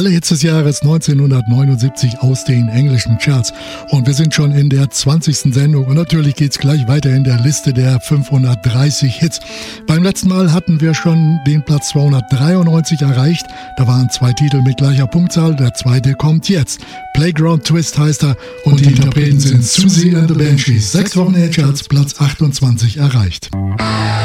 Alle Hits des Jahres 1979 aus den englischen Charts. Und wir sind schon in der 20. Sendung und natürlich geht's gleich weiter in der Liste der 530 Hits. Beim letzten Mal hatten wir schon den Platz 293 erreicht. Da waren 2 Titel mit gleicher Punktzahl. Der zweite kommt jetzt. Playground Twist heißt er und die Interpreten sind Susie and the Banshees. 6 Wochen in den Charts, Platz 28 erreicht.